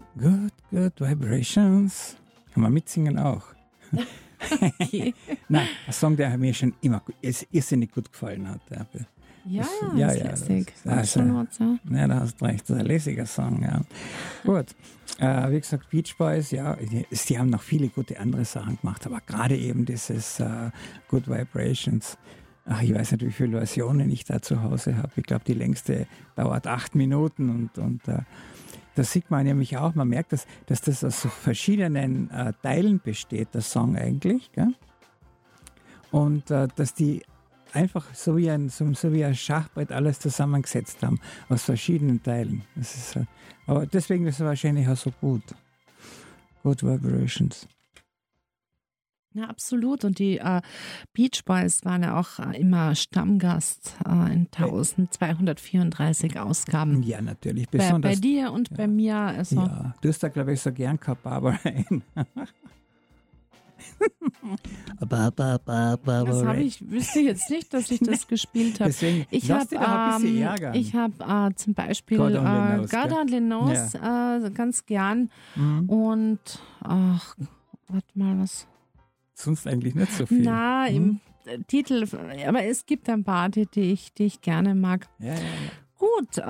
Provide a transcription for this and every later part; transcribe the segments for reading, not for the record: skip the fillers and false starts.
Good Vibrations. Kann man mitsingen auch. Okay. Nein, ein Song, der mir schon immer irrsinnig gut gefallen hat. Ja, Ja, ist lässig. absolut. Absolut, ja. Ja, da hast du recht, das ist ein lässiger Song, ja. Gut, wie gesagt, Beach Boys, ja, die haben noch viele gute andere Sachen gemacht, aber gerade eben dieses Good Vibrations. Ach, ich weiß nicht, wie viele Versionen ich da zu Hause habe. Ich glaube, die längste dauert 8 Minuten und das sieht man nämlich auch. Man merkt, dass das aus so verschiedenen Teilen besteht, der Song eigentlich, gell? Und dass die einfach so wie ein Schachbrett alles zusammengesetzt haben, aus verschiedenen Teilen. Das ist, aber deswegen ist es wahrscheinlich auch so gut. Good Vibrations. Ja, absolut. Und die Beach Boys waren ja auch immer Stammgast in 1234 Ausgaben. Ja, natürlich. Bei dir und bei mir. Also. Ja, du hast da, glaube ich, so gern gehabt, Barbara. Das wüsste ich jetzt nicht, dass ich das gespielt habe. Deswegen, Ich habe zum Beispiel God Only Knows ganz gern. Und warte mal, was? Sonst eigentlich nicht so viel. Na, im Titel, aber es gibt ein paar, die ich gerne mag. Ja. Gut,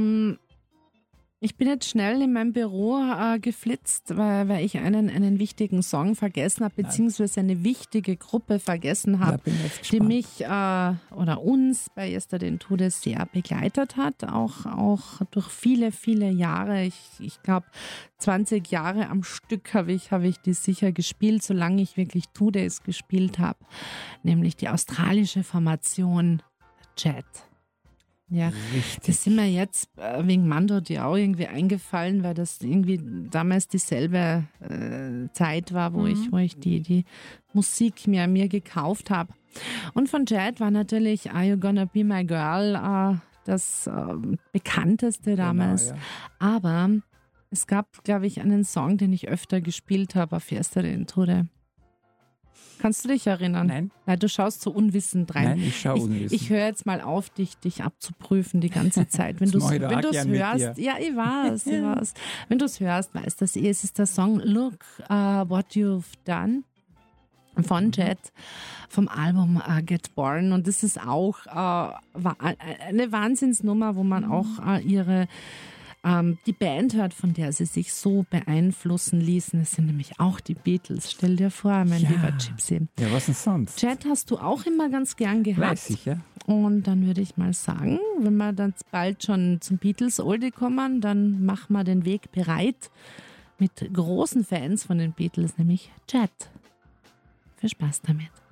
ich bin jetzt schnell in meinem Büro geflitzt, weil ich einen wichtigen Song vergessen habe, beziehungsweise eine wichtige Gruppe vergessen habe, die mich oder uns bei Yesterday in Tode sehr begleitet hat, auch durch viele, viele Jahre. Ich glaube, 20 Jahre am Stück habe ich die sicher gespielt, solange ich wirklich Two Days gespielt habe, nämlich die australische Formation Jet. Ja, richtig. Das sind mir jetzt wegen Mando die auch irgendwie eingefallen, weil das irgendwie damals dieselbe Zeit war, wo ich die Musik mir gekauft habe. Und von Jet war natürlich Are You Gonna Be My Girl das bekannteste damals. Genau, ja. Aber es gab, glaube ich, einen Song, den ich öfter gespielt habe auf Yesterday in Tode. Kannst du dich erinnern? Nein. Nein, du schaust so unwissend rein. Nein, ich schaue unwissend. Ich höre jetzt mal auf, dich abzuprüfen die ganze Zeit. Wenn du es hörst, ja, ich weiß. Wenn du es hörst, weißt du, es ist der Song Look What You've Done von Jet vom Album Get Born. Und das ist auch eine Wahnsinnsnummer, wo man auch die Band hört, von der sie sich so beeinflussen ließen. Es sind nämlich auch die Beatles. Stell dir vor, mein lieber Gypsy. Ja, was denn sonst? Jet hast du auch immer ganz gern gehabt. Weiß ich, ja. Und dann würde ich mal sagen, wenn wir dann bald schon zum Beatles-Oldie kommen, dann machen wir den Weg bereit mit großen Fans von den Beatles, nämlich Jet. Viel Spaß damit.